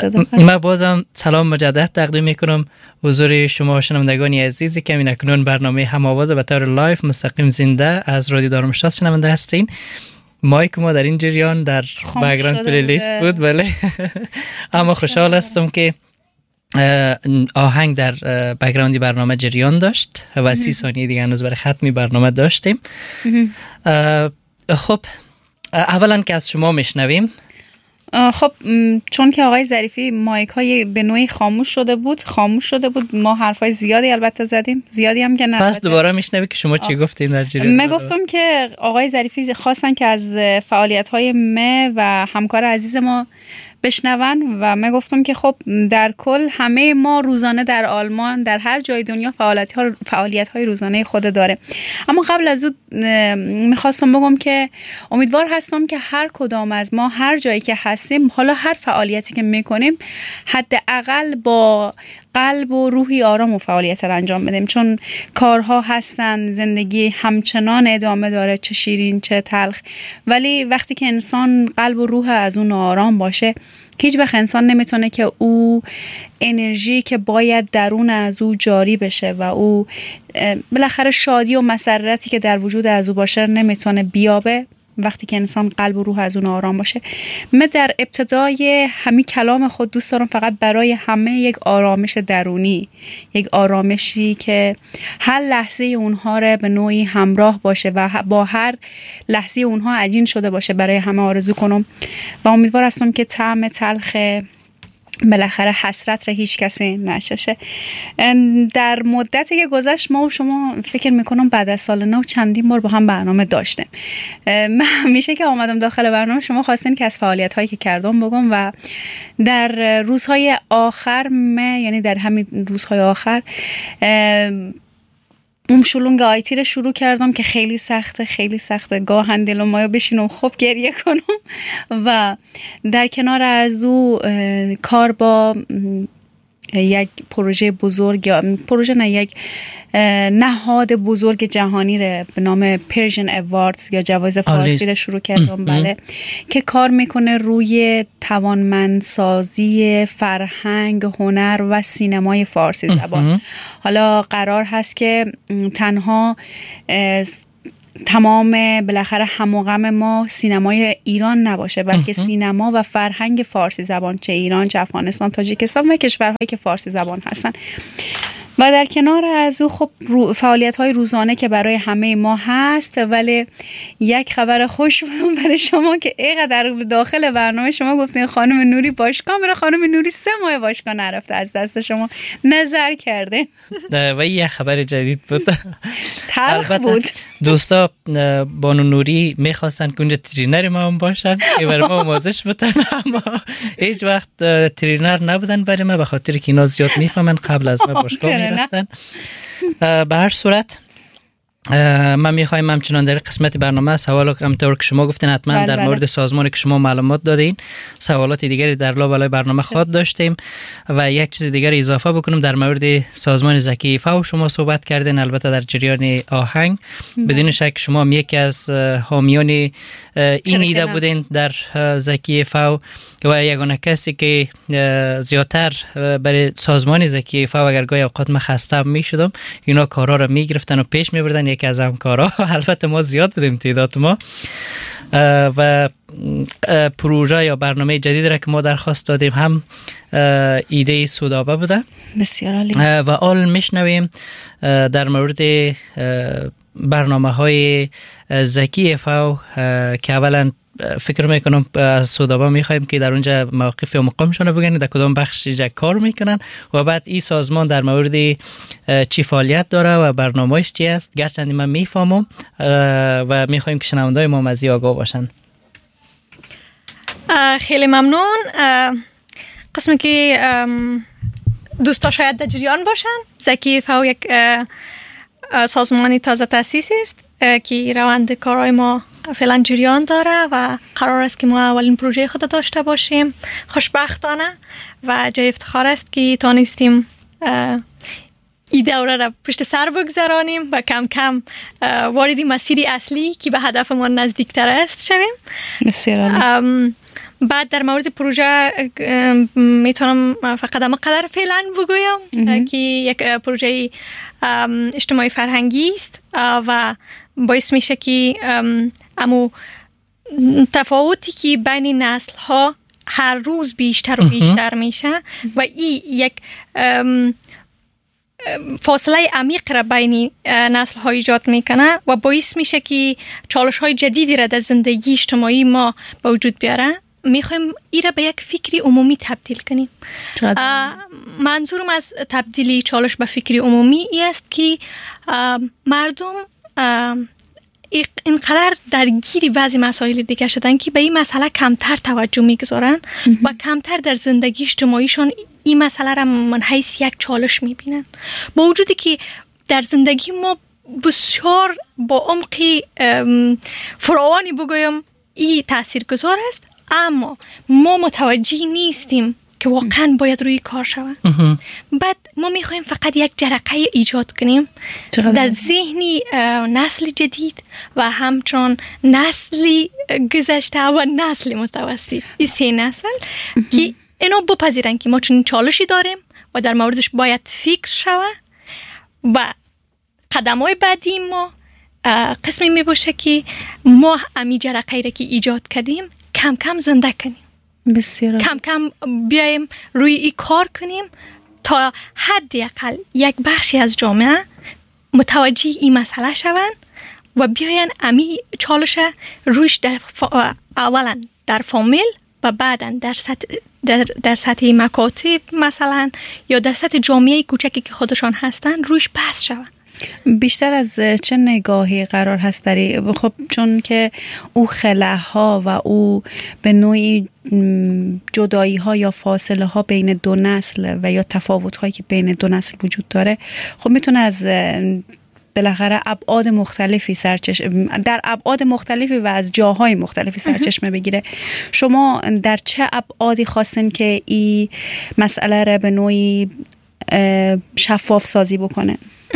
من بازم سلام مجدد تقدیم میکنم حضور شما شنوندگان عزیزی که این اکنون برنامه هم‌آواز به طور لایف مستقیم زنده از رادیو دارمشتات شنونده هستین. مایک ما در این جریان در بک‌گراند پلیلیست بود، بله. اما خوشحال هستم که آهنگ در بک‌گراندی برنامه جریان داشت و 30 ثانیه دیگه هنوز برای ختمی برنامه داشتیم. خب اولا که از شما میشنویم. خب چون که آقای ظریفی مایک های به نوعی خاموش شده بود، ما حرفای زیادی البته زدیم، زیادی هم که نه. پس دوباره میشنوی که شما چی گفتین در جریان؟ من گفتم که آقای ظریفی خواستن که از فعالیت های و همکار عزیز ما بشنون و من گفتم که خب در کل همه ما روزانه در آلمان در هر جای دنیا فعالیت های روزانه خود داره. اما قبل از اون میخواستم بگم که امیدوار هستم که هر کدام از ما هر جایی که هستیم، حالا هر فعالیتی که میکنیم، حداقل با قلب و روحی آرام و فعالیت رو انجام بدیم، چون کارها هستن، زندگی همچنان ادامه داره، چه شیرین چه تلخ، ولی وقتی که انسان قلب و روح از اون آرام باشه، هیچ وقت انسان نمیتونه که او انرژی که باید درون از او جاری بشه و او بالاخره شادی و مسرتی که در وجود از او باشه نمیتونه بیابه وقتی که انسان قلب و روح از اون آرام باشه. من در ابتدای همین کلام خود دوست دارم فقط برای همه یک آرامش درونی، یک آرامشی که هر لحظه اونها رو به نوعی همراه باشه و با هر لحظه اونها عجین شده باشه برای همه آرزو کنم و امیدوار هستم که طعم تلخ بالاخره حسرت را هیچ کسی نچشه. در مدتی که گذشت ما و شما فکر میکنم بعد از سال نو چندین بار با هم برنامه داشتیم. من همیشه که آمدم داخل برنامه شما خواستین که از فعالیت هایی که کردم بگم و در روزهای آخر یعنی در همین روزهای آخر شلونگ آیتی رو شروع کردم که خیلی سخته گاهن دلم مایو بشینم خوب گریه کنم و در کنار از او کار با یک پروژه بزرگ یک نهاد بزرگ جهانی رو به نام پرژن اواردز یا جوایز فارسی رو شروع کردم، بله، که کار میکنه روی توانمندسازی فرهنگ، هنر و سینمای فارسی زبان. حالا قرار هست که تنها تمام بالاخره هم و غم ما سینمای ایران نباشه، بلکه سینما و فرهنگ فارسی زبان، چه ایران، چه افغانستان، تاجیکستان و کشورهایی که فارسی زبان هستن. و در کنار از او خب فعالیت‌های روزانه که برای همه ما هست، ولی یک خبر خوش برای شما که اینقدر داخل برنامه شما گفتین خانم نوری باشگاه میره، خانم نوری 3 ماه باشگاه نرفته، از دست شما نظر کرده و یک خبر جدید بود، تلخ بود. دوستا بانو نوری میخواستن که اونجا ترینر ما هم باشن که برای ما آموزش بدن، اما هیچ وقت ترینر نبودن برای ما، به خاطر که اینا زیاد میفهمن قبل از ما باشگاه میرفتن. به هر صورت من میخوایم همچنان در قسمت برنامه سوال همطور که شما گفتین حتما در مورد سازمانی که شما معلومات دادین، سوالات دیگری در لابلای برنامه خود داشتیم و یک چیز دیگر اضافه بکنم در مورد سازمان زکی فاو شما صحبت کردین، البته در جریان آهنگ. بدون شک شما هم یکی از حامیان این ایده بودین در زکی فاو و یگانه کسی که زیادتر برای سازمان زکی فاو اگر گاهی اوقات من خسته میشدم اینا کارا رو میگرفتن و پیش میبردن. یکی از همکارا، البته ما زیاد بودیم تعداد ما، و پروژه یا برنامه جدید را که ما درخواست دادیم هم ایده سودابه بوده. بسیار عالی. و آل میشنویم در مورد برنامه های زکی فاو که اولا فکر میکنم از سودابه میخوایم که در اونجا موقف و مقامشون بگن در کدام بخش کار میکنن و بعد این سازمان در مورد چی فعالیت داره و برنامه‌اش چی است، گرچند من میفهمم و میخوایم که شنونده‌های ما از این آگاه باشن. خیلی ممنون. قسمی که دوستا شاید در جریان باشن، زکی فاو یک سازمانی تازه تأسیس است که روند کارهای ما فعلا جریان داره و قرار است که ما اولین پروژه خود داشته باشیم خوشبختانه و جای افتخار است که تانستیم این دوره را پشت سر بگذارانیم و کم کم وارد مسیر اصلی که به هدف ما نزدیکتر است شویم. بسیار بعد در مورد پروژه میتونم فقط اما قدر فعلا بگویم که یک پروژه اجتماعی فرهنگی است و باعث میشه که امو تفاوتی که بین نسل ها هر روز بیشتر و بیشتر میشه و این یک فاصله عمیق را بین نسل ها ایجاد میکنه و باعث میشه که چالش های جدیدی را در زندگی اجتماعی ما به وجود بیاره. میخوایم این را به یک فکری عمومی تبدیل کنیم. منظورم از تبدیلی چالش به فکری عمومی ای است که مردم اینقدر درگیری بعضی مسائل دیگه شدن که به این مسئله کمتر توجه میگذارن و کمتر در زندگی اجتماعیشون این مسئله را من حیث یک چالش میبینن، با وجودی که در زندگی ما بسیار با عمقی فراوانی بگویم این تاثیرگذار است، اما ما متوجه نیستیم که واقعا باید روی کار شود. بعد ما میخوایم فقط یک جرقه ایجاد کنیم در ذهنی نسل جدید و همچنان نسلی گذشته و نسل متوسط، این سه نسل که اینو بپذیرن که ما چون چالشی داریم و در موردش باید فکر شود و قدم‌های بعدی ما قسمی میباشه که ما امی جرقه را که ایجاد کردیم کم کم زنده کنیم. بسیار کم کم بیایم روی این کار کنیم تا حداقل یک بخشی از جامعه متوجه این مسئله شوند و بیاین امی چالش روش اولا در فامیل و بعدا در سطح مکاتب مثلا یا در سطح جامعه کوچکی که خودشان هستن روش بحث شوند. بیشتر از چه نگاهی قرار هست داری؟ خب چون که او خلاها و او به نوعی جدایی ها یا فاصله ها بین دو نسل و یا تفاوت هایی که بین دو نسل وجود داره، خب میتونه از بالاخره ابعاد مختلفی در ابعاد مختلفی و از جاهای مختلفی سرچشمه بگیره. شما در چه ابعادی خواستین که این مسئله را به نوعی شفاف سازی بکنه؟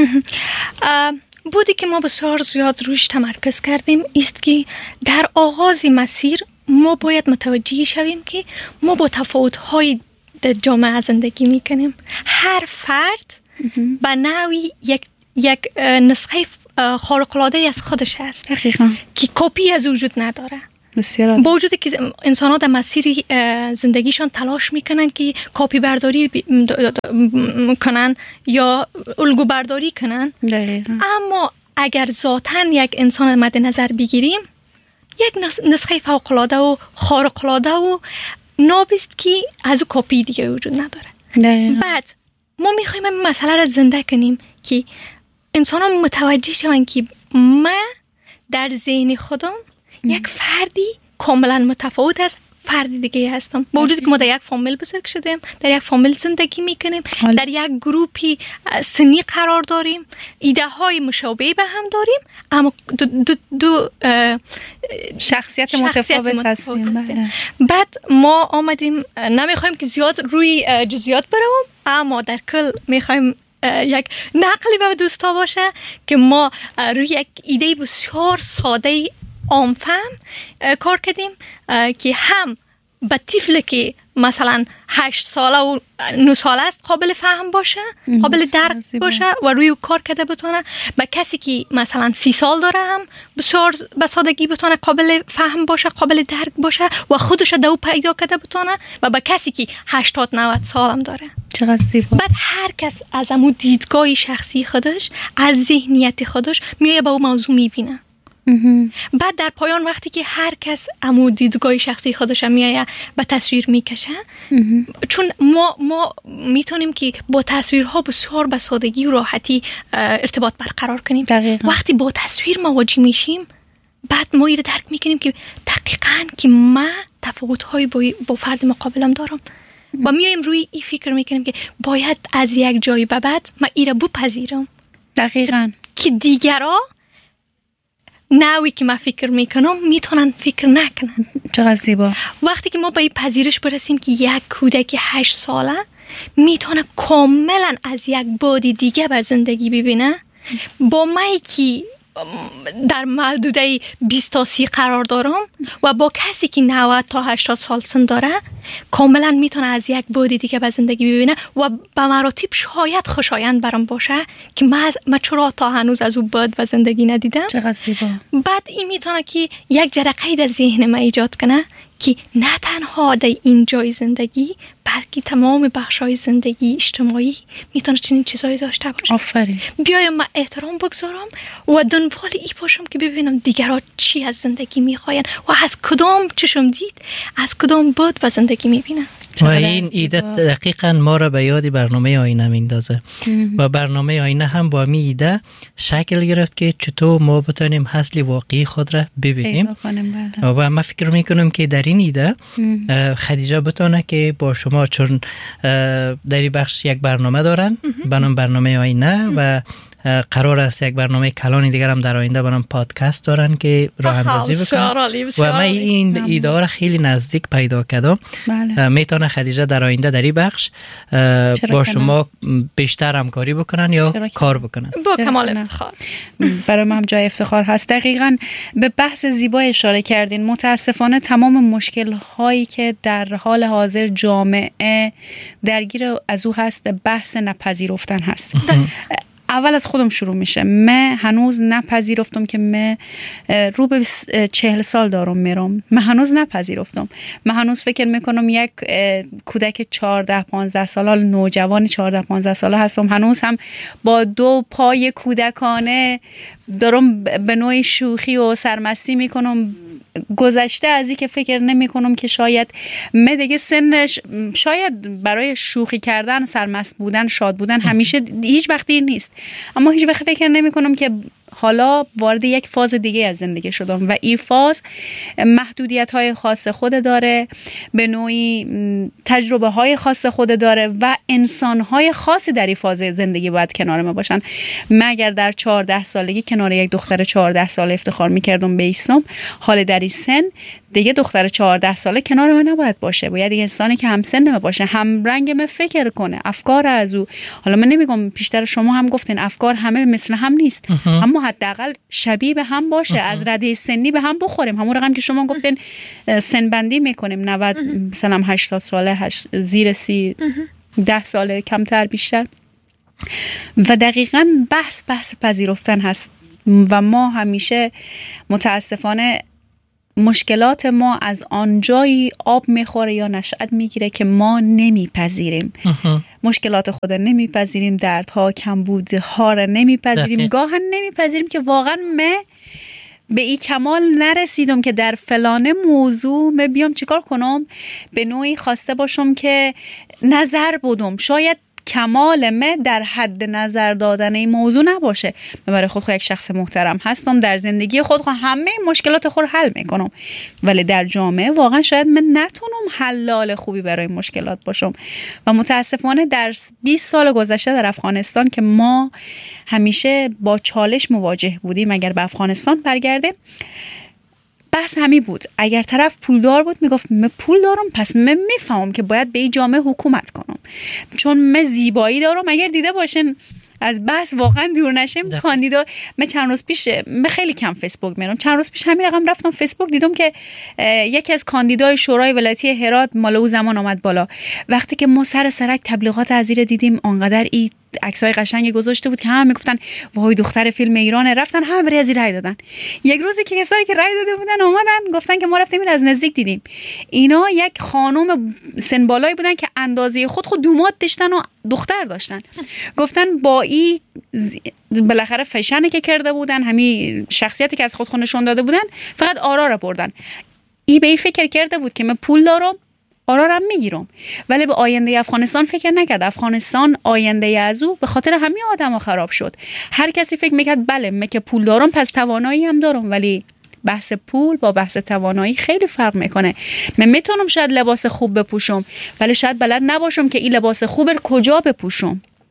بودی که ما بسیار زیاد روش تمرکز کردیم است که در آغاز مسیر ما باید متوجه شویم که ما با تفاوت‌های در جامعه زندگی میکنیم. هر فرد به نوعی یک نسخه خارق‌العاده از خودش هست که کپی از وجود نداره. بسیار. با وجودی که انسان ها در مسیر زندگیشان تلاش میکنن که کپی برداری کنن یا الگو برداری کنن، اما اگر ذاتاً یک انسان مد نظر بگیریم یک نسخه فوق‌العاده و خارق‌العاده و نابست که از او کپی دیگه وجود نداره. بعد ما میخوایم این مسئله را زنده کنیم که انسان ها متوجه شون که من در ذهن خودم یک فردی کاملا متفاوت از فردی دیگه هستم. با وجودی که ما در یک فامیل بزرگ شدیم، در یک فامیل زندگی میکنیم، در یک گروپی سنی قرار داریم، ایده های مشابه به هم داریم، اما دو شخصیت متفاوت هستیم. بعد ما آمدیم، نمیخوایم که زیاد روی جزئیات بروم، اما در کل میخوایم یک نقلی به دوستا باشه که ما روی یک ایده بسیار ساده عام‌فهم کار کردیم که هم به طفل که مثلا 8 ساله و 9 ساله است قابل فهم باشه، قابل درک باشه و روی کار کرده بتونه، به کسی که مثلا 30 سال داره هم بسیار به سادگی بتونه قابل فهم باشه، قابل درک باشه و خودش دو پیدا کرده بتونه، و به کسی که 80 90 سال هم داره. چقدر زیبا. بعد هر کس از امو دیدگاه شخصی خودش، از ذهنیت خودش میایه به اون موضوع میبینه. بعد در پایان وقتی که هر کس امو دیدگاه شخصی خودش میایه به تصویر میکشه، چون ما میتونیم که با تصویرها بسیار به سادگی و راحتی ارتباط برقرار کنیم. دقیقا. وقتی با تصویر مواجه میشیم، بعد ما ایره درک میکنیم که دقیقاً که من تفاوت‌های با فرد مقابلم دارم و میایم روی این فکر میکنیم که باید از یک جایی به بعد من ایره بپذیرم. دقیقاً. که دیگرها نوعی که من فکر میکنم میتونن فکر نکنن. چقدر زیبا. وقتی که ما به این پذیرش برسیم که یک کودک 8 ساله میتونه کاملا از یک بعد دیگه به زندگی ببینه. با من که در محدوده 20 تا 30 قرار دارم و با کسی که 90 تا 80 سال سن داره کاملا میتونه از یک بعد دیگه به زندگی ببینه و به مراتب شاید خوشایند برام باشه که من چرا تا هنوز از اون بعد به زندگی ندیدم. چقدر زیبا. بعد این میتونه که یک جرقه در ذهن من ایجاد کنه که نه تنها در این جای زندگی بلکه تمام بخشای زندگی اجتماعی میتونه چنین چیزایی داشته باشه. آفرین. بیایم من احترام بگذارم و دنبال ای باشم که ببینم دیگران چی از زندگی میخواین و از کدام چشم دید از کدام بود به زندگی میبینن. و این ایده دقیقاً ما را به یاد برنامه آینه میندازه و برنامه آینه هم با می ایده شکل گرفت که چطور ما بتونیم اصل واقعی خود را ببینیم. و من فکر میکنم که در این ایده خدیجه بتونه که با شما، چون در این بخش یک برنامه دارن بنام برنامه آینه و قرار است یک برنامه کلانی دیگر هم در آینده برام پادکست دارن که راه اندازی بکنن و من این ایده ها را خیلی نزدیک پیدا کردم. میتونه خدیجه در آینده در این بخش با شما بیشتر همکاری بکنن یا کار بکنن. با کمال افتخار. برای من هم جای افتخار هست. دقیقاً به بحث زیبا اشاره کردین. متاسفانه تمام مشکل هایی که در حال حاضر جامعه درگیر از او هست بحث نپذیرفتن هست. اول از خودم شروع میشه. من هنوز نپذیرفتم که من رو به 40 سال دارم میرم. من هنوز نپذیرفتم. من هنوز فکر میکنم یک کودک 14-15 ساله، نوجوان 14-15 ساله هستم. هنوز هم با 2 پای کودکانه دارم به نوعی شوخی و سرمستی میکنم. گذشته از این که فکر نمی کنم که شاید من دیگه سنش شاید برای شوخی کردن، سرمست بودن، شاد بودن همیشه هیچ وقتی نیست، اما هیچ وقت فکر نمی کنم که حالا وارد یک فاز دیگه از زندگی شدم و این فاز محدودیت های خاص خود داره، به نوعی تجربه های خاص خود داره و انسان های خاصی در این فاز زندگی باید کنار ما باشن. من اگر در 14 سالگی کنار یک دختر 14 ساله افتخار میکردم به ایستم، حال در این سن دیگه دختر 14 ساله کنار من نباید باشه. باید یه انسانی که هم سن من باشه، هم رنگ من فکر کنه، افکار از او. حالا من نمیگم، پیشتر شما هم گفتین افکار همه مثل هم نیست، اما حداقل شبیه به هم باشه. از رده سنی به هم بخوریم. همون رقم که شما گفتین سن بندی میکنیم، 90 مثلا 80 ساله، زیر 30، 10 ساله، کمتر بیشتر. و دقیقاً بحث پذیرفتن هست و ما همیشه متاسفانه مشکلات ما از آنجایی آب میخوره یا نشأت میگیره که ما نمیپذیریم. مشکلات خود نمیپذیریم، دردها، کمبودها را نمیپذیریم، گاهن نمیپذیریم که واقعا من به این کمال نرسیدم که در فلانه موضوع من بیام چیکار کنم. به نوعی خواسته باشم که نظر بدم. شاید کمال من در حد نظر دادن این موضوع نباشه. من برای خود یک شخص محترم هستم، در زندگی خود همه مشکلات خود حل میکنم، ولی در جامعه واقعا شاید من نتونم حلال خوبی برای مشکلات باشم. و متاسفانه در 20 سال گذشته در افغانستان که ما همیشه با چالش مواجه بودیم، اگر به افغانستان برگردیم بحث همی بود. اگر طرف پولدار بود میگفت من پول دارم، پس من میفهمم که باید به این جامعه حکومت کنم، چون من زیبایی دارم. اگر دیده باشین از بحث واقعا دور نشیم، کاندیدا، من چند روز پیش، من خیلی کم فیسبوک میرم، چند روز پیش همین رقم رفتم فیسبوک، دیدم که یکی از کاندیدای شورای ولایتی هرات مال او زمان آمد بالا. وقتی که ما سر سرک تبلیغات از زیر دیدیم، آنقدر این عکسای قشنگ گذاشته بود که همه میگفتن وای دختر فیلم ایرانه، رفتن همه بری از رای دادن. یک روزی که کسایی که رای داده بودن اومدن گفتن که ما رفتیم از نزدیک دیدیم. اینا یک خانم سن بالایی بودن که اندازه خود دومات داشتن و دختر داشتن. گفتن با این بالاخره فشنی که کرده بودن، همین شخصیتی که از خود نشون داده بودن، فقط آرا را بردن. ای به این فکر کرده بود که من پول دارم، آرارم میگیرم، ولی به آینده افغانستان فکر نکرد. افغانستان آینده از او به خاطر همین آدم خراب شد. هر کسی فکر میکرد بله من که پول دارم پس توانایی هم دارم، ولی بحث پول با بحث توانایی خیلی فرق میکنه. من میتونم شاید لباس خوب بپوشم، ولی شاید بلد نباشم که این لباس خوب رو کجا بپوشم.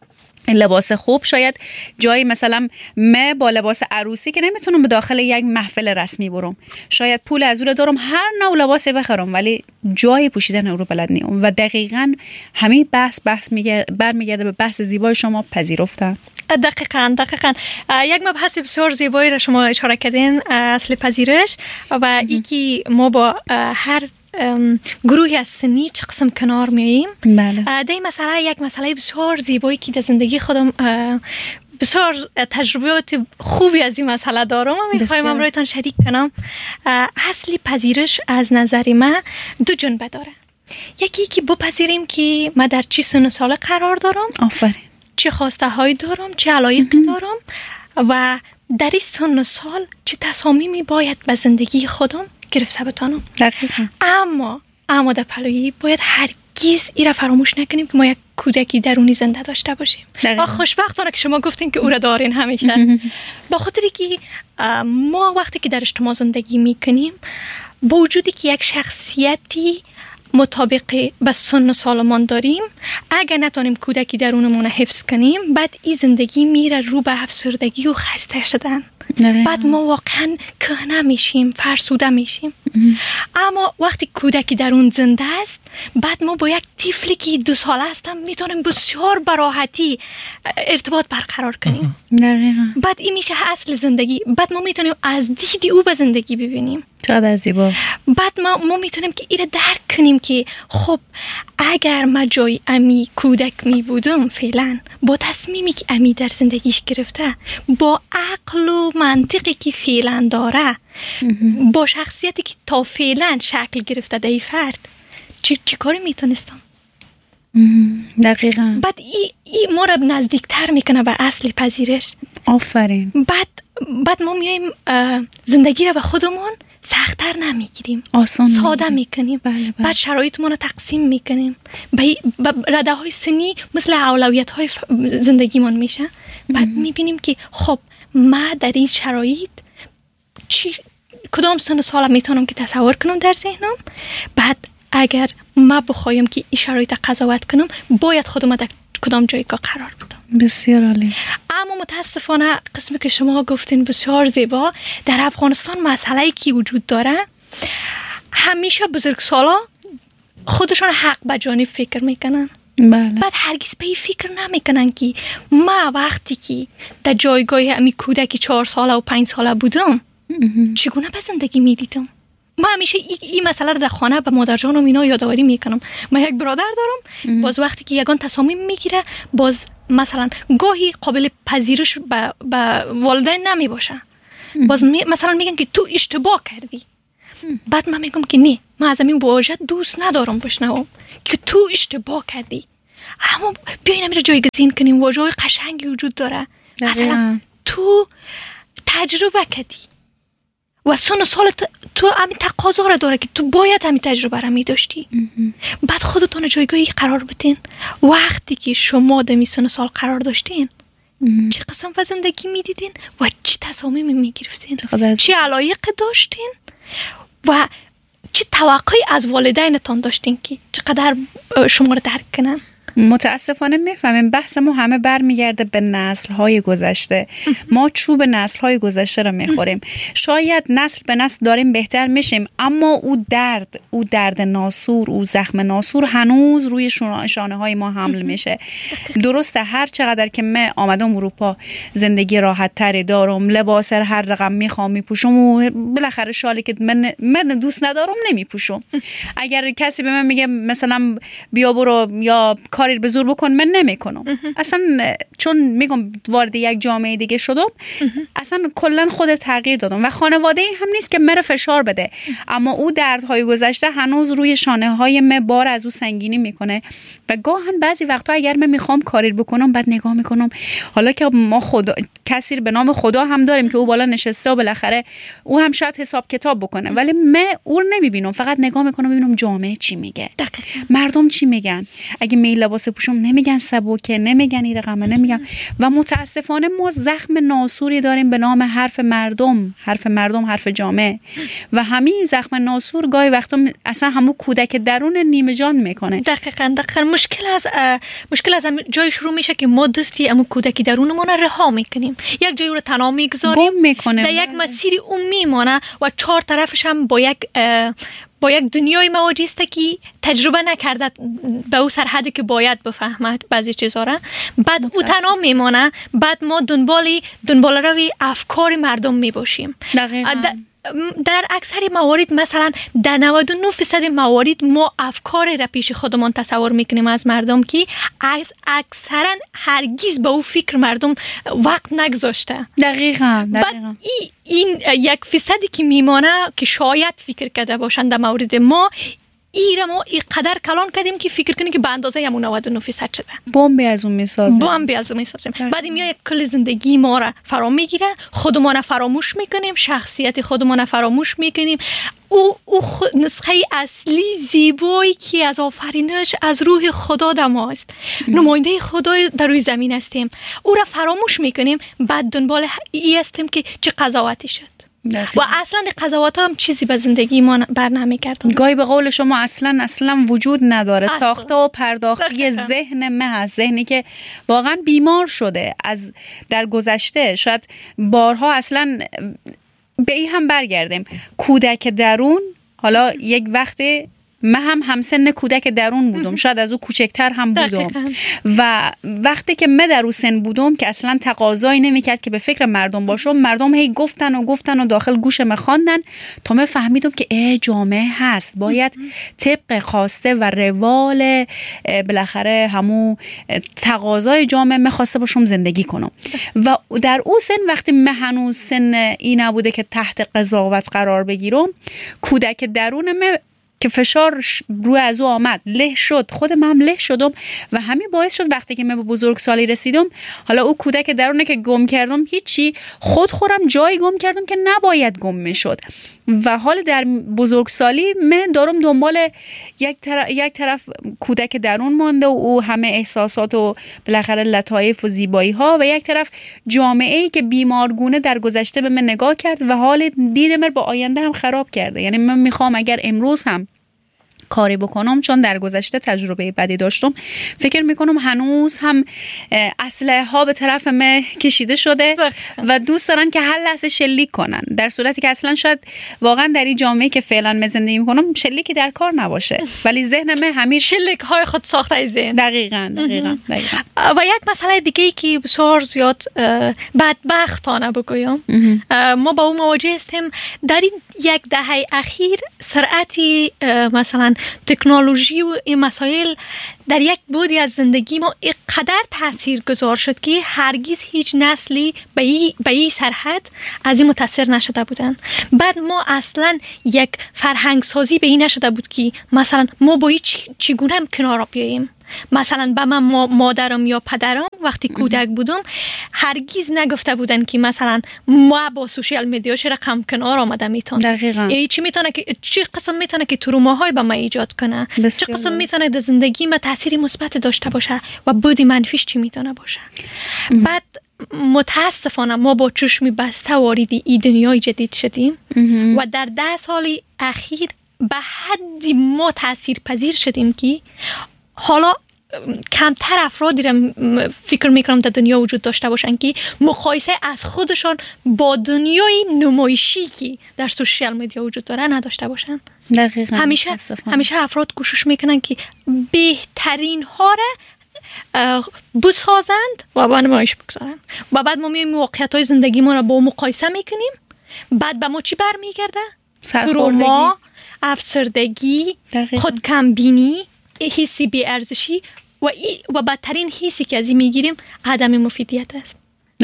لباس خوب، شاید جایی مثلا من با لباس عروسی که نمیتونم به داخل یک محفل رسمی برم، شاید پول از اون دارم هر نوع لباسی بخرم ولی جای پوشیدن اون رو بلد نیم. و دقیقاً همین بحث برمیگرده به بحث زیبای شما پذیرفتن. دقیقاً یک مبحث بسیار زیبایی را شما اشاره کردین، اصل پذیرش و اینکه ما با هر گروهی از سنی چه قسم کنار میاییم. بله. ده مسئله یک مسئله بسیار زیبایی که در زندگی خودم بسیار تجربیات خوبی از این مسئله دارم و میخوایم امرویتان شریک کنم. اصل پذیرش از نظر من دو جنبه داره. یکی که بپذیریم که من در چی سن و سال قرار دارم، آفرین، چه خواسته هایی دارم، چه علایقی دارم و در این سن و سال چه تصامیمی باید به زندگی خودم گرفته بتانم. دقیقاً. اما در پلویی باید هرگز این را فراموش نکنیم که ما یک کودکی درونی زنده داشته باشیم. و خوشبختانه که شما گفتین که او را دارین همیشه. با خاطری که ما وقتی که در اجتماع زندگی میکنیم با وجودی که یک شخصیتی مطابق به سن و سالمان داریم، اگر نتونیم کودکی درونمون حفظ کنیم بعد این زندگی میره رو به افسردگی و خسته شدن. بعد ما واقعا کهنه میشیم، فرسوده میشیم. اما وقتی کودکی درون زنده است بعد ما با یک طفلی که 2 ساله هستم میتونیم بسیار براحتی ارتباط برقرار کنیم. بعد این میشه اصل زندگی. بعد ما میتونیم از دید او به زندگی ببینیم. چقدر زیبا. بعد ما میتونیم که ایره درک کنیم که خب اگر ما جای امی کودک می بودم فعلا با تصمیمی که امی در زندگیش گرفته، با عقل و منطقی که فعلا داره، با شخصیتی که تا فعلا شکل گرفته در این فرد چی کاری میتونستم؟ دقیقاً. بعد ای ما را نزدیکتر میکنه به اصل پذیرش. آفرین. بعد ما میایم زندگی را به خودمون سخت‌تر نمیگیریم، آسان ساده میکنیم. بله. بعد شرایطمون رو تقسیم میکنیم به رده های سنی مثل اولویت های زندگیمون میشه. بعد میبینیم که خب ما در این شرایط کدام سن و سال میتونم که تصور کنم در ذهنم. بعد اگر ما بخوایم که این شرایط قضاوت کنم باید خودم در کدام جایگاه قرار بدم. بسیار عالی. اما متاسفانه قسمی که شما گفتین بسیار زیبا، در افغانستان مسئله‌ای که وجود داره همیشه بزرگسالا خودشون حق به جانب فکر میکنن. بله. بعد هرگز به این فکر نمیکنن که ما وقتی که در جایگاه امی کودکی 4 ساله و 5 ساله بودم چگونه به زندگی میدیدم. ما همیشه این مسئله رو در خانه به مادر جانم اینا یادآوری میکنم. من یک برادر دارم، باز وقتی که یگان تصامیم میگیره باز مثلا گاهی قابل پذیرش به والدین نمی باشه. باز مثلا میگن که تو اشتباه کردی. بعد من میگم که نه، من از این واژه دوست ندارم بشنوم که تو اشتباه کردی. اما بیاین امیر جایگزین کنیم، واژه‌های قشنگی وجود داره. مثلا تو تجربه کردی و سن و سال تو همین تقاضا را داره که تو باید همین تجربه را می داشتی. بعد خودتون جایگاهی قرار بدین. وقتی که شما در سن و سال قرار داشتین چه قسم و زندگی می دیدین و چه تصامیمی می گرفتین، چه علایق داشتین و چه توقعی از والدینتان داشتین که چقدر شما را درک کنن. متاسفانه میفهمیم بحث ما همه برمیگرده به نسل‌های گذشته. ما چوب نسل‌های گذشته رو میخوریم. شاید نسل به نسل داریم بهتر میشیم، اما او درد ناسور، او زخم ناسور هنوز روی شانه‌های ما حمل میشه. درسته هر چقدر که من آمدم اروپا زندگی راحت تری دارم، لباس هر رقم میخوام میپوشم و بالاخره شالی که من دوست ندارم نمیپوشم. اگر کسی به من میگه مثلا بیا برو یا کاری به زور بکن، من نمیکنم. اصلا چون میگم وارد یک جامعه دیگه شدم، اصلا کلا خودت تغییر دادم و خانواده هم نیست که مرا فشار بده، اما او دردهای گذشته هنوز روی شانه های من بار از او سنگینی میکنه و گاهن بعضی وقتا اگر من میخوام کاری بکنم بعد نگاه میکنم حالا که ما کسی به نام خدا هم داریم که او بالا نشسته و بالاخره او هم شاید حساب کتاب بکنه، ولی من او رو نمیبینم، فقط نگاه میکنم ببینم جامعه چی میگه، مردم چی میگن. اگه می لباس پوشم نمیگن سبوکه، نمیگن این رقمه، نمیگن. و متاسفانه ما زخم ناسوری داریم به نام حرف مردم، حرف جامعه، و همین زخم ناسور گاهی وقتا اصلا همون کودک درون نیمه جان میکنه. دقیقاً مشکل از جای شروع میشه که ما دستی امو کودکی درونمون رو رها میکنیم، یک جایی رو تنها میگذاریم، در یک مسیری اون میمونه و چهار طرفش هم با یک دنیای مواجه است که تجربه نکرده به او سرحدی که باید بفهمد بعضی چیزها را، بعد او تنها میمونه، بعد ما دنبال روی افکار مردم میباشیم. در اکثر موارد، مثلا در 99% موارد ما افکار را پیش خودمان تصور میکنیم از مردم که اکثرا هرگز به او فکر مردم وقت نگذاشته. دقیقاً. بعد این 1% که میمانه که شاید فکر کرده باشند در مورد ما، ایره ما اینقدر کلان کردیم که فکر کنیم که به اندازه همون 99% شده. بمبی از اون میسازیم. بعد این یک کل زندگی ما را فرا میگیره، خودمان فراموش میکنیم، شخصیت خودمان فراموش میکنیم. او نسخه اصلی زیبایی که از آفرینش از روح خدا در ماست، نماینده خدا در روی زمین هستیم، او را فراموش میکنیم. بعد دنبال ای هستیم که چه قضاوتی شد. و اصلا قضاوت هم چیزی به زندگی ما بر نمی‌گردونه. گاهی به قول شما اصلا وجود نداره. ساخته و پرداختی ذهن من هست، ذهنی که واقعا بیمار شده از در گذشته. شاید بارها اصلا به این هم برگردیم، کودک درون. حالا یک وقتی من هم سن کودک درون بودم، شاید از او کوچکتر هم بودم، و وقتی که من در اون سن بودم که اصلا تقاضایی نمیکرد که به فکر مردم باشم، مردم هی گفتن و داخل گوش من خواندن تا من فهمیدم که جامعه هست، باید طبق خواسته و روال بالاخره همون تقاضای جامعه من خواسته باشم زندگی کنم. و در اون سن وقتی من هنوز سن این نبوده که تحت قضاوت قرار بگیرم، کودک درون من که فشار روی از او آمد، له شد، خود من هم له شدم و همین باعث شد وقتی که من به بزرگسالی رسیدم، حالا او کودک درونه که گم کردم هیچی، خودم جایی گم کردم که نباید گم میشد. و حال در بزرگسالی من دارم دنبال یک طرف کودک درون مانده و او همه احساسات و بالاخره لطایف و زیبایی ها، و یک طرف جامعه‌ای که بیمارگونه در گذشته به من نگاه کرد و حال دید من با آینده هم خراب کرده. یعنی من میخوام اگر امروز هم کاری بکنم، چون در گذشته تجربه بدی داشتم، فکر میکنم هنوز هم اسلحه ها به طرف من کشیده شده و دوست دارن که هر لحظه شلیک کنن، در صورتی که اصلا شاید واقعا در این جامعه که فعلا من زندگی میکنم شلیکی در کار نباشه، ولی ذهن من همین شلیک های خود ساخته از ذهن. دقیقاً. و یک مسئله دیگه که بسیار زیاد بدبختانه بگویم، ما با اون مواجه هستیم در این یک دهه اخیر. سرعتی مثلا تکنولوژی و این مسائل در یک بودی از زندگی ما اینقدر تأثیر گذار شد که هرگز هیچ نسلی به این سرحد از این متاثر نشده بودن. بعد ما اصلا یک فرهنگ سازی به این نشده بود که مثلا ما با چگونه کنار بیاییم. مثلا به من مادرم یا پدرم وقتی کودک بودم هرگز نگفته بودن که مثلا ما با سوشیال میدیا چه رقم کنار آمده میتون. دقیقاً. چی قسم میتونه که تروماهای به من ایجاد کنه، چه قسم میتونه در زندگی ما تاثیر مثبت داشته باشه و بودی منفیش چی میتونه باشه. بعد متاسفانه ما با چشمی بسته وارد این دنیای جدید شدیم و در 10 سال اخیر به حدی ما تاثیر پذیر شدیم که حالا کمتر افرادی را فکر میکنم در دنیا وجود داشته باشن که مقایسه از خودشان با دنیای نمایشی که در سوشیال میدیا وجود داره نداشته باشن. دقیقاً. همیشه افراد کوشش میکنن که بهترین ها را بسازند و به نمایش بگذارن و بعد ما میایم واقعیت های زندگی ما را با مقایسه میکنیم. بعد به ما چی برمیگرده؟ تروما، افسردگی، خودکمبینی، حسی بی‌ارزشی و بدترین حسی که از این میگیریم عدم مفیدیت است.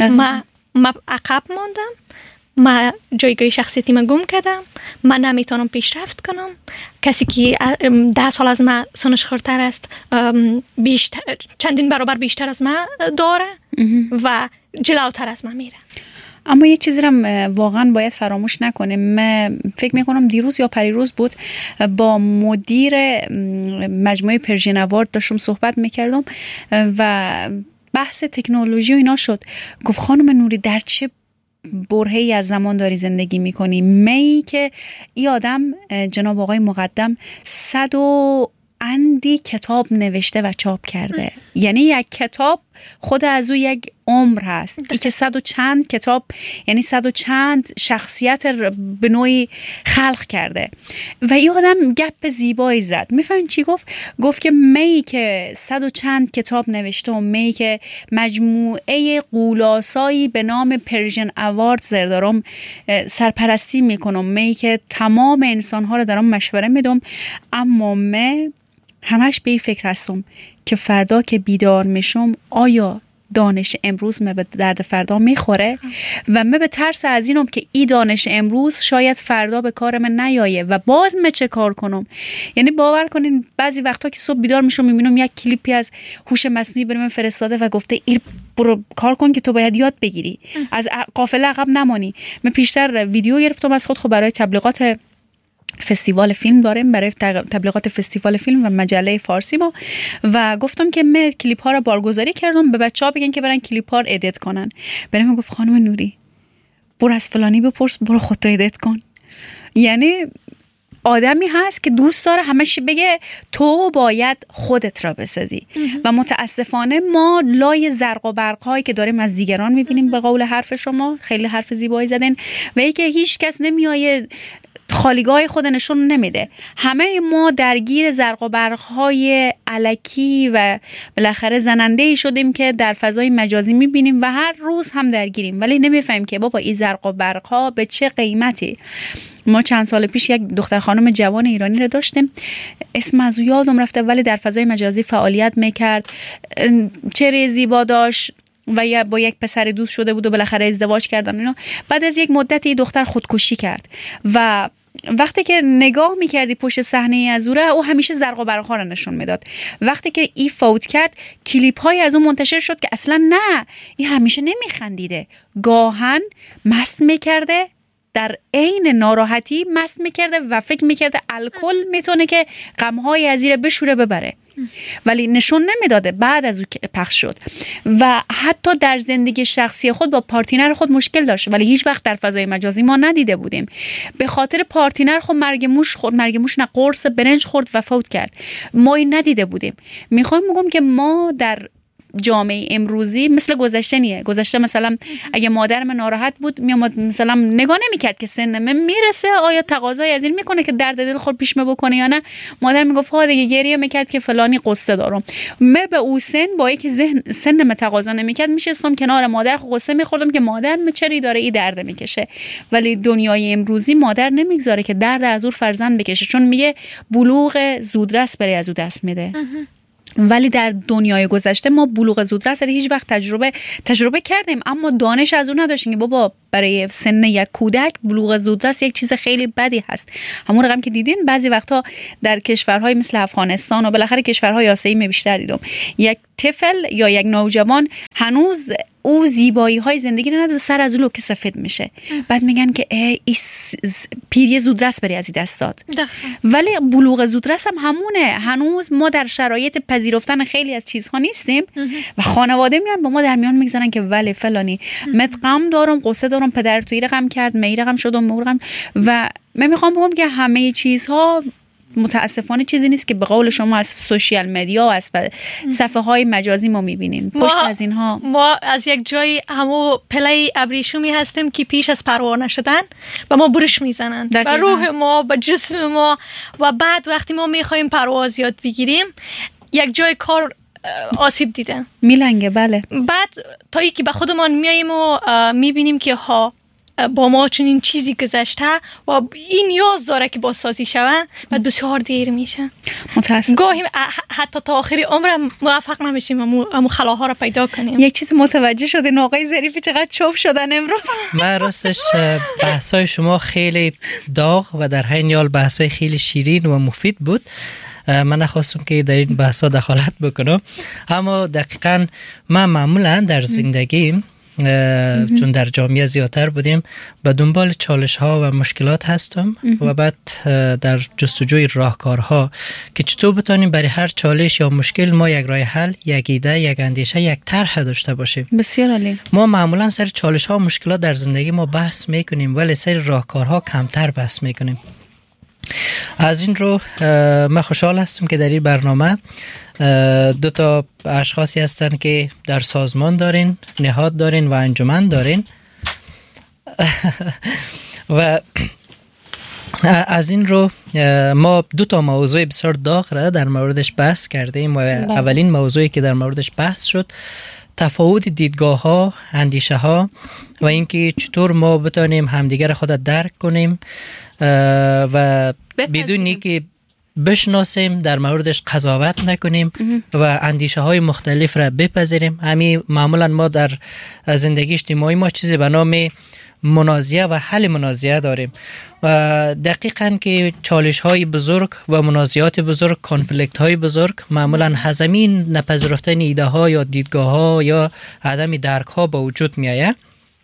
ما عقب ماندم، ما جایگاه شخصیتی من گم کردم، من نمیتونم پیشرفت کنم. کسی که 10 سال از من سنش خورتر است چندین برابر بیشتر از من داره و جلوتر از من میره. اما یک چیزی رو واقعا باید فراموش نکنیم. من فکر میکنم دیروز یا پریروز بود با مدیر مجموعه پرژین اوارد داشتم صحبت میکردم و بحث تکنولوژی و اینا شد. گفت خانم نوری در چه برهه‌ای از زمان داری زندگی میکنی؟ می که این آدم جناب آقای مقدم 100 اندی کتاب نوشته و چاپ کرده. یعنی یک کتاب خود از او یک عمر هست. ای که 100 و چند کتاب، یعنی 100 و چند شخصیت به نوعی خلق کرده. و این آدم گپ زیبایی زد. میفهمین چی گفت؟ گفت که می که 100 و چند کتاب نوشته و می که مجموعه قولاسایی به نام پرژن اوارد دارم سرپرستی میکنم، می که تمام انسانها رو دارم مشوره میدم، اما من همش به این فکر هستم که فردا که بیدار میشم آیا دانش امروز من به درد فردا میخوره؟ و من به ترس از اینم که این دانش امروز شاید فردا به کار من نیایه و باز من چه کار کنم. یعنی باور کنین بعضی وقتا که صبح بیدار میشم میبینم یک کلیپی از هوش مصنوعی برام فرستاده و گفته این برو کار کن که تو باید یاد بگیری، از قافله عقب نمانی. من پیشتر ویدیو گرفتم از خود برای تبلیغات فستیوال فیلم داریم، برای تبلیغات فستیوال فیلم و مجله فارسی ما، و گفتم که من کلیپ ها را بارگذاری کردم به بچه ها بگن که برن کلیپ ها را ادیت کنن. برای من گفت خانم نوری برو از فلانی بپرس، برو خودت ادیت کن. یعنی آدمی هست که دوست داره همش بگه تو باید خودت را بسازی و متاسفانه ما لای زرق و برق هایی که داریم از دیگران میبینیم. به قول حرف شما خیلی حرف زیبایی زدین و ای که هیچ کس نمیایه خالیگاه خود نشون نمیده. همه ما درگیر زرق و برق‌های الکی و بالاخره زننده‌ای شدیم که در فضای مجازی میبینیم و هر روز هم درگیریم، ولی نمیفهمیم که بابا این زرق و برق‌ها به چه قیمتی. ما چند سال پیش یک دختر خانم جوان ایرانی رو داشتیم، اسم از او یادم رفته، ولی در فضای مجازی فعالیت میکرد، چهره زیبا داشت و یا با یک پسر دوست شده بود و بالاخره ازدواج کردن اینا. بعد از یک مدتی دختر خودکشی کرد و وقتی که نگاه میکردی پشت صحنه از او همیشه زرق و برق ها رو نشون میداد. وقتی که این فوت کرد کلیپ های از اون منتشر شد که اصلا نه، این همیشه نمیخندیده، گاهن مست میکرده، در عین ناراحتی مست میکرده و فکر میکرده الکل میتونه که غمهای از زیر بشوره ببره، ولی نشون نمیداده. بعد از اون پخش شد و حتی در زندگی شخصی خود با پارتنر خود مشکل داشت، ولی هیچ وقت در فضای مجازی ما ندیده بودیم. به خاطر پارتنر خود مرگ موش نه قرص برنج خورد و فوت کرد. ما این ندیده بودیم. میخوام بگم که ما در جامعه امروزی مثل گذشته نیه. گذشته مثلا اگه مادر من ناراحت بود میامد مثلا نگاه نمیکرد که سن من میرسه آیا تقاضای از این میکنه که درد دل خود پیش بکنه یا نه. مادر میگفت ها دیگه، گریه میکرد که فلانی قصه دارم. من به او سن با اینکه سن من تقاضا نمیکرد میشستم کنار مادر قصه میخوردم که مادر من چری داره این درد میکشه. ولی دنیای امروزی مادر نمیگذاره که درد از اون فرزند بکشه، چون میگه بلوغ زودرس برای از او دست میده. ولی در دنیای گذشته ما بلوغ زودرس هیچ وقت تجربه کردیم، اما دانش از اون نداشتیم که بابا برای سن یک کودک بلوغ زودرس یک چیز خیلی بدی هست. همون رقم که دیدین بعضی وقتا در کشورهای مثل افغانستان و بالاخره کشورهای آسیایی بیشتر دیدم، یک طفل یا یک نوجوان هنوز او زیبایی های زندگی رو نداره، سر از اون لوکه سفید میشه. بعد میگن که پیری زودرس بری از این دست داد. ولی بلوغ زودرس هم همونه. هنوز ما در شرایط پذیرفتن خیلی از چیزها نیستیم و خانواده میان با ما در میان میگذارن که ولی فلانی غم دارم، قصه دارم، پدر توی رقم کرد، می رقم شدم، مورقم. و من میخوام بگم که همه چیزها متاسفانه چیزی نیست که به قول شما از سوشیال مدیا و از صفحه های مجازی ما میبینیم. پشت از اینها ما از یک جای همو پله ابریشمی هستیم که پیش از پروانه شدن و ما برش میزنن و روح ما و جسم ما، و بعد وقتی ما میخوایم پرواز یاد بگیریم یک جای کار آسیب دیدن میلنگه. بله. بعد تا ای که به خودمان میاییم و میبینیم که ها با ما چنین چیزی گذشته و این نیاز داره که بازسازی شود، بعد بسیار دیر میشه. متاسفم گاهی حتی تا آخری عمرم موفق نمیشیم امو خلاها رو پیدا کنیم. یک چیز متوجه شده آقای ظریفی چقدر چوب شدن امروز. من راستش بحثای شما خیلی داغ و در حین حال بحثای خیلی شیرین و مفید بود. من نخواستم که در این بحثا دخالت بکنم، اما دقیقاً من معمولا در زندگی چون در جامعه زیادتر بودیم به دنبال چالش ها و مشکلات هستم و بعد در جستجوی راهکارها که چطور بتونیم برای هر چالش یا مشکل ما یک راه حل، یک ایده، یک اندیشه، یک طرح داشته باشیم. بسیار عالی. ما معمولا سر چالش ها و مشکلات در زندگی ما بحث میکنیم ولی سر راهکارها کمتر بحث میکنیم. از این رو من خوشحال هستم که در این برنامه دو تا اشخاصی هستن که در سازمان دارین، نهاد دارین و انجمن دارین و از این رو ما دو تا موضوع بسیار داغ را در موردش بحث کردیم و اولین موضوعی که در موردش بحث شد تفاوت دیدگاه ها، اندیشه ها و اینکه چطور ما بتونیم همدیگر خود درک کنیم و بدون اینکه بشناسیم در موردش قضاوت نکنیم و اندیشه های مختلف را بپذیریم. همین معمولا ما در زندگی اجتماعی ما چیزی به نام منازعه و حل منازعه داریم و دقیقاً که چالش های بزرگ و منازعات بزرگ، کانفلیکت های بزرگ معمولا هزمین نپذیرفتن ایده ها یا دیدگاه ها یا عدم درک ها به وجود می آید.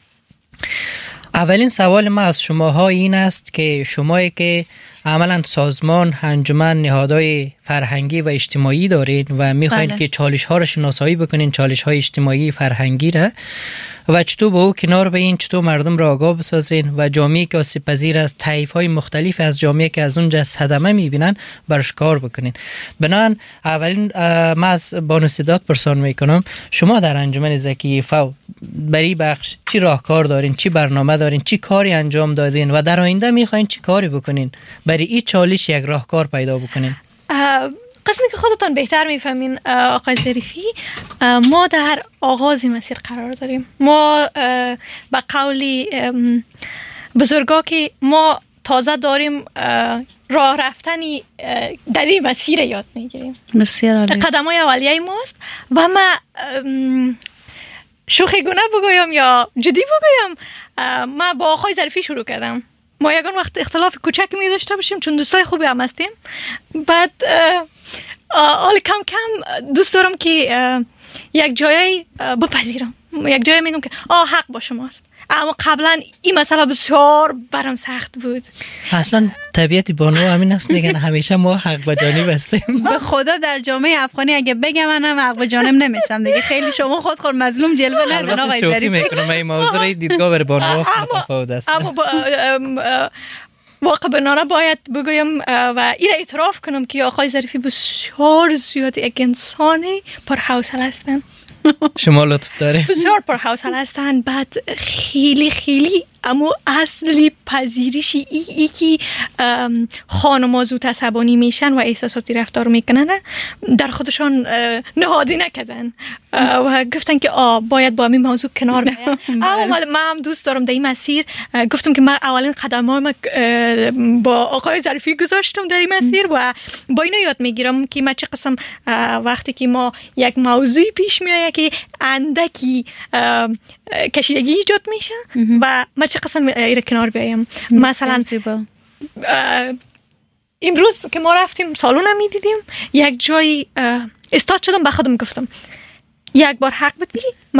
اولین سوال ما از شماها این است که شمایی که عملا سازمان، انجمن، نهادهای فرهنگی و اجتماعی دارین و میخواین که چالش ها را شناسایی بکنین، چالش های اجتماعی فرهنگی را و چطور با او کنار بیاین، چطور مردم را آگاه بسازین و جامعه که آسیب پذیر از طیف های مختلف از جامعه که از اونجا صدمه میبینن برش کار بکنین. بنابراین اولین ما از بانو سیدات پرسان میکنم شما در انجمن ذکی فو برای بخش چی راهکار دارین، چی برنامه دارین، چی کاری انجام دادین و در آینده میخواین چی کاری بکنین برای این چالش یک راهکار پیدا بکنین؟ قسمی که خودتان بهتر میفهمین آقای ظریفی، ما در آغاز مسیر قرار داریم. ما به قولی بزرگا که ما تازه داریم راه رفتنی در این مسیر یاد میگیریم. بسیار عالی. قدم های اولیه ماست و ما شوخی گونه بگویم یا جدی بگویم، ما با آقای ظریفی شروع کردم. ما یگان وقت اختلاف کوچکی می داشته باشیم چون دوستای خوبی هم هستیم. بعد حالا کم کم دوست دارم که یک جایی بپذیرم، یک جایی میگم که حق با شماست، اما قبلا این مسئله بسیار برام سخت بود. اصلا طبیعت بانو همین است، میگن همیشه ما حق با جانب هستیم. به خدا در جامعه افغانی اگه بگم منم حق با جانب نمیشم دیگه. خیلی شما خود مظلوم جلوه ندین آقای ظریفی. میکنم این موضوع دیدگاه بر بانو متفاوت است. اما واقع بناره باید بگویم و این اعتراف کنم که آقای ظریفی بسیار زیاد یک انسانی پرحوصله هستن. شما لطف داره. بسیار پرحوصله هستن. بعد خیلی اما اصلی پذیرشی ای که خانم زود عصبانی میشن و احساساتی رفتار میکنن در خودشان نهادی نکردن و گفتن که باید با همین موضوع کنار بیایم. اما من هم دوست دارم در این مسیر گفتم که من اولین قدمام با آقای ظریفی گذاشتم در این مسیر و با اینو یاد میگیرم که من چه قسم وقتی که ما یک موضوعی پیش میاد که اندکی کشیدگی ایجاد میشه و من چه قسم ایره کنار بیایم. مثلا امروز که ما رفتیم سالون هم میدیدیم، یک جایی استاد شدم به خودم گفتم یک بار حق بدی